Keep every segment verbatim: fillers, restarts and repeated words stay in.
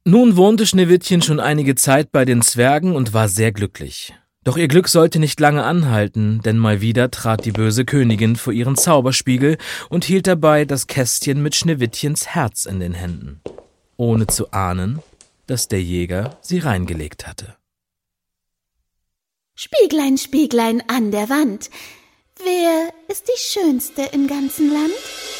Nun wohnte Schneewittchen schon einige Zeit bei den Zwergen und war sehr glücklich. Doch ihr Glück sollte nicht lange anhalten, denn mal wieder trat die böse Königin vor ihren Zauberspiegel und hielt dabei das Kästchen mit Schneewittchens Herz in den Händen, ohne zu ahnen, dass der Jäger sie reingelegt hatte. Spieglein, Spieglein an der Wand, wer ist die Schönste im ganzen Land?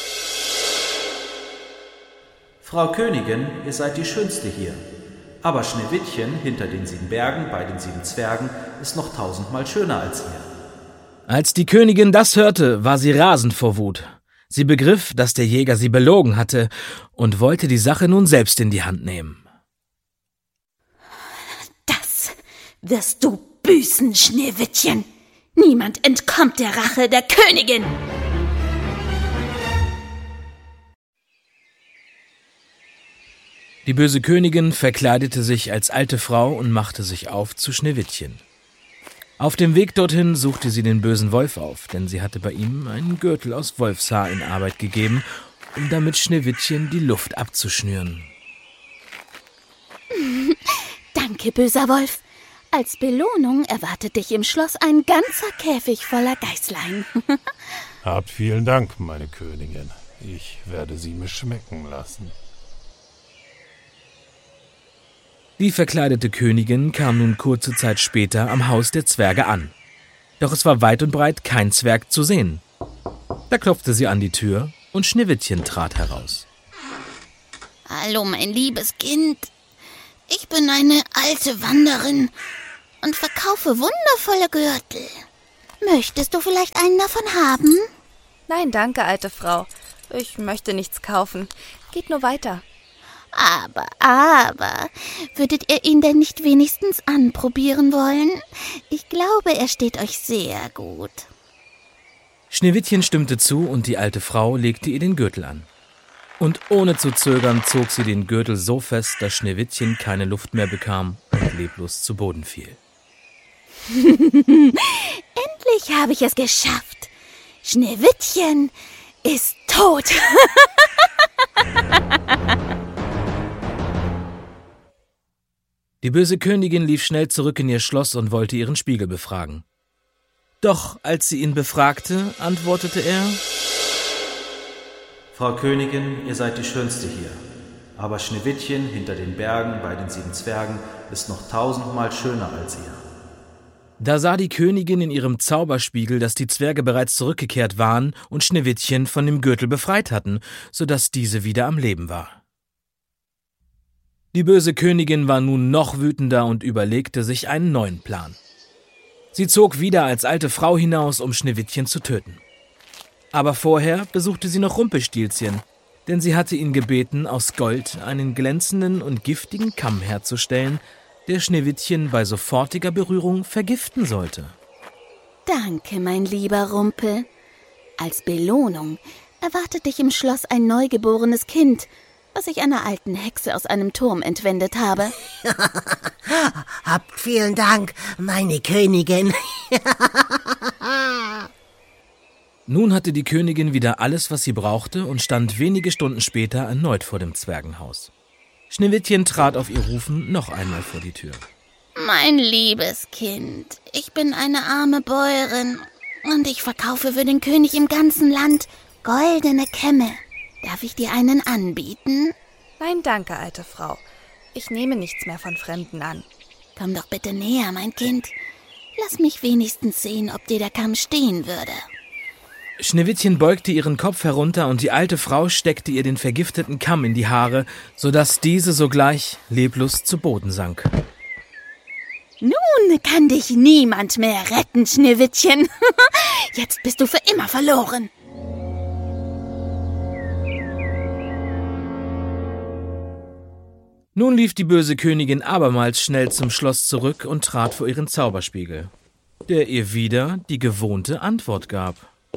Frau Königin, ihr seid die Schönste hier. Aber Schneewittchen hinter den sieben Bergen bei den sieben Zwergen ist noch tausendmal schöner als ihr. Als die Königin das hörte, war sie rasend vor Wut. Sie begriff, dass der Jäger sie belogen hatte und wollte die Sache nun selbst in die Hand nehmen. Das wirst du büßen, Schneewittchen. Niemand entkommt der Rache der Königin. Die böse Königin verkleidete sich als alte Frau und machte sich auf zu Schneewittchen. Auf dem Weg dorthin suchte sie den bösen Wolf auf, denn sie hatte bei ihm einen Gürtel aus Wolfshaar in Arbeit gegeben, um damit Schneewittchen die Luft abzuschnüren. Danke, böser Wolf. Als Belohnung erwartet dich im Schloss ein ganzer Käfig voller Geißlein. Habt vielen Dank, meine Königin. Ich werde sie mir schmecken lassen. Die verkleidete Königin kam nun kurze Zeit später am Haus der Zwerge an. Doch es war weit und breit kein Zwerg zu sehen. Da klopfte sie an die Tür und Schneewittchen trat heraus. Hallo, mein liebes Kind. Ich bin eine alte Wanderin und verkaufe wundervolle Gürtel. Möchtest du vielleicht einen davon haben? Nein, danke, alte Frau. Ich möchte nichts kaufen. Geht nur weiter. Aber, aber, würdet ihr ihn denn nicht wenigstens anprobieren wollen? Ich glaube, er steht euch sehr gut. Schneewittchen stimmte zu und die alte Frau legte ihr den Gürtel an. Und ohne zu zögern zog sie den Gürtel so fest, dass Schneewittchen keine Luft mehr bekam und leblos zu Boden fiel. Endlich habe ich es geschafft. Schneewittchen ist tot. Die böse Königin lief schnell zurück in ihr Schloss und wollte ihren Spiegel befragen. Doch als sie ihn befragte, antwortete er: Frau Königin, ihr seid die Schönste hier. Aber Schneewittchen hinter den Bergen bei den sieben Zwergen ist noch tausendmal schöner als ihr. Da sah die Königin in ihrem Zauberspiegel, dass die Zwerge bereits zurückgekehrt waren und Schneewittchen von dem Gürtel befreit hatten, sodass diese wieder am Leben war. Die böse Königin war nun noch wütender und überlegte sich einen neuen Plan. Sie zog wieder als alte Frau hinaus, um Schneewittchen zu töten. Aber vorher besuchte sie noch Rumpelstilzchen, denn sie hatte ihn gebeten, aus Gold einen glänzenden und giftigen Kamm herzustellen, der Schneewittchen bei sofortiger Berührung vergiften sollte. Danke, mein lieber Rumpel. Als Belohnung erwartet dich im Schloss ein neugeborenes Kind, was ich einer alten Hexe aus einem Turm entwendet habe. Habt vielen Dank, meine Königin. Nun hatte die Königin wieder alles, was sie brauchte, und stand wenige Stunden später erneut vor dem Zwergenhaus. Schneewittchen trat auf ihr Rufen noch einmal vor die Tür. Mein liebes Kind, ich bin eine arme Bäuerin und ich verkaufe für den König im ganzen Land goldene Kämme. Darf ich dir einen anbieten? Nein, danke, alte Frau. Ich nehme nichts mehr von Fremden an. Komm doch bitte näher, mein Kind. Lass mich wenigstens sehen, ob dir der Kamm stehen würde. Schneewittchen beugte ihren Kopf herunter und die alte Frau steckte ihr den vergifteten Kamm in die Haare, sodass diese sogleich leblos zu Boden sank. Nun kann dich niemand mehr retten, Schneewittchen. Jetzt bist du für immer verloren. Nun lief die böse Königin abermals schnell zum Schloss zurück und trat vor ihren Zauberspiegel, der ihr wieder die gewohnte Antwort gab.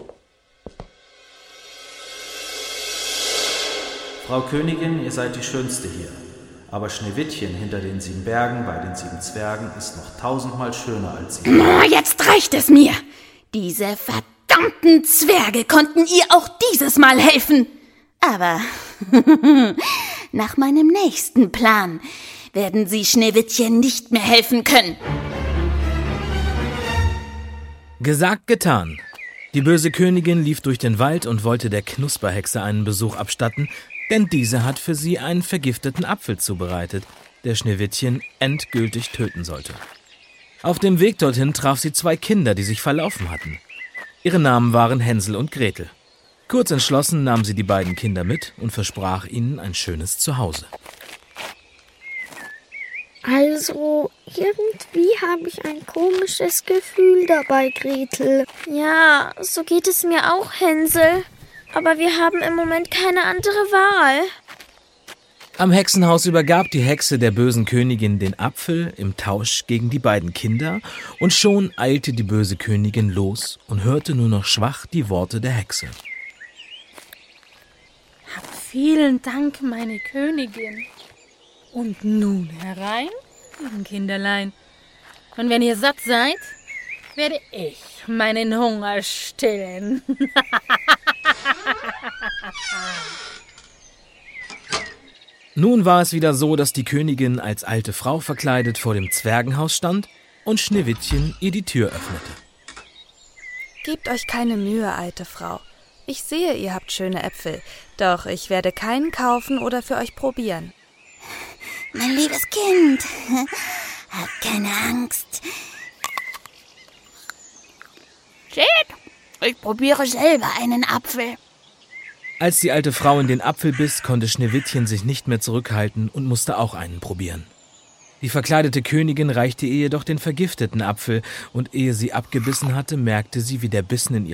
Frau Königin, ihr seid die Schönste hier. Aber Schneewittchen hinter den sieben Bergen bei den sieben Zwergen ist noch tausendmal schöner als ihr. Oh, jetzt reicht es mir! Diese verdammten Zwerge konnten ihr auch dieses Mal helfen. Aber Nach meinem nächsten Plan werden Sie Schneewittchen nicht mehr helfen können. Gesagt, getan. Die böse Königin lief durch den Wald und wollte der Knusperhexe einen Besuch abstatten, denn diese hat für sie einen vergifteten Apfel zubereitet, der Schneewittchen endgültig töten sollte. Auf dem Weg dorthin traf sie zwei Kinder, die sich verlaufen hatten. Ihre Namen waren Hänsel und Gretel. Kurz entschlossen nahm sie die beiden Kinder mit und versprach ihnen ein schönes Zuhause. Also, irgendwie habe ich ein komisches Gefühl dabei, Gretel. Ja, so geht es mir auch, Hänsel. Aber wir haben im Moment keine andere Wahl. Am Hexenhaus übergab die Hexe der bösen Königin den Apfel im Tausch gegen die beiden Kinder, und schon eilte die böse Königin los und hörte nur noch schwach die Worte der Hexe. Hab vielen Dank, meine Königin. Und nun herein, lieben Kinderlein. Und wenn ihr satt seid, werde ich meinen Hunger stillen. Nun war es wieder so, dass die Königin als alte Frau verkleidet vor dem Zwergenhaus stand und Schneewittchen ihr die Tür öffnete. Gebt euch keine Mühe, alte Frau. Ich sehe, ihr habt schöne Äpfel, doch ich werde keinen kaufen oder für euch probieren. Mein liebes Kind, habt keine Angst. Seht, ich probiere selber einen Apfel. Als die alte Frau in den Apfel biss, konnte Schneewittchen sich nicht mehr zurückhalten und musste auch einen probieren. Die verkleidete Königin reichte ihr jedoch den vergifteten Apfel, und ehe sie abgebissen hatte, merkte sie, wie der Bissen in ihrem